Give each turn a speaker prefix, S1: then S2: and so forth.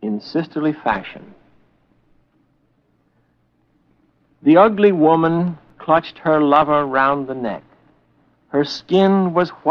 S1: in sisterly fashion. The ugly woman clutched her lover round the neck. Her skin was white